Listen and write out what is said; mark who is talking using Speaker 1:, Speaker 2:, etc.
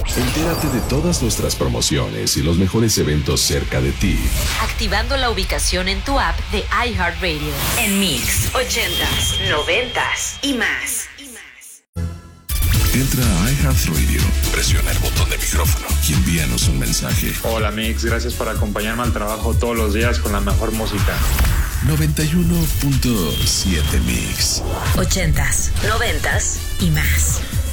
Speaker 1: Entérate de todas nuestras promociones y los mejores eventos cerca de ti,
Speaker 2: activando la ubicación en tu app de iHeartRadio. En Mix 80s, 90s y más.
Speaker 1: Entra a iHeartRadio, presiona el botón de micrófono y envíanos un mensaje.
Speaker 3: Hola Mix, gracias por acompañarme al trabajo todos los días con la mejor música.
Speaker 1: 91.7 Mix.
Speaker 2: 80s, 90s y más.